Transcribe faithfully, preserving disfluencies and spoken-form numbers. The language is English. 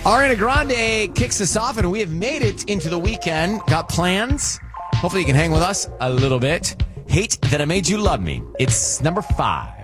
Ariana Grande kicks us off, and we have made it into the weekend. Got plans? Hopefully you can hang with us a little bit. Hate That I Made You Love Me. It's number five.